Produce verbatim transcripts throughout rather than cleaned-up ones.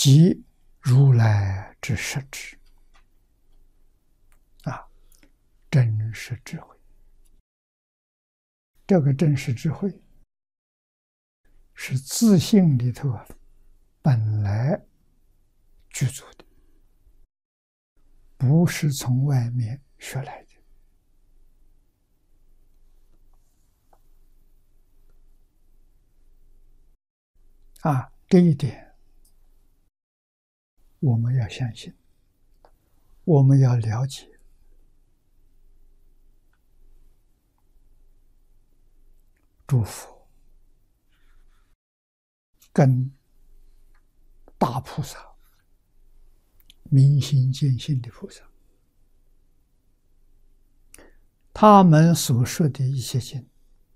即如来之实质啊，真实智慧。这个真实智慧是自性里头啊本来具足的，不是从外面学来的。啊，这一点我们要相信，我们要了解。诸佛跟大菩萨、明心见性的菩萨，他们所说的一些经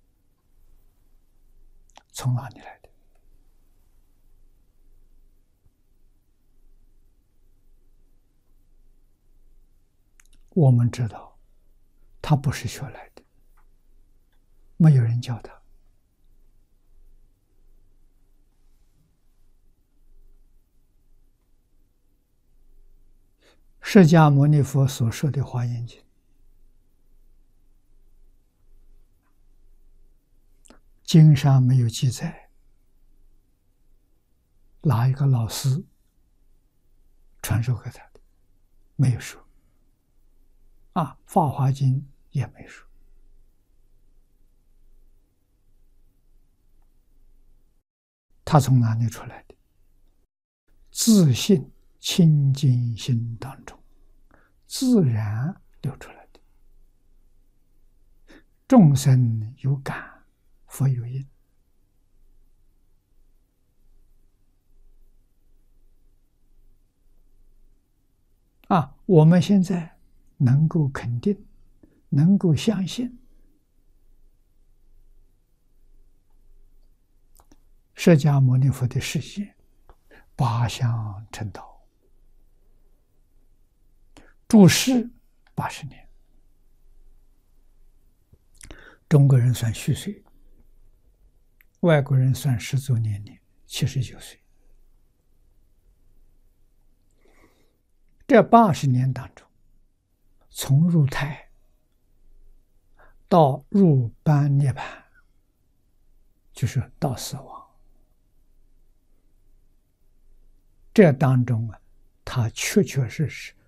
从哪里来的？我们知道，他不是学来的，没有人教他。释迦牟尼佛所说的《华严经》，经上没有记载哪一个老师传授给他的，没有说。啊，《法华经》也没说。他从哪里出来的？自信清净心当中自然流出来的。众生有感，佛有因。啊，我们现在能够肯定，能够相信，释迦牟尼佛的示现，八相成道，住世八十年。中国人算虚岁，外国人算十足年龄，七十九岁。这八十年当中，从入胎到入般涅槃，就是到死亡，这当中啊，他确确实实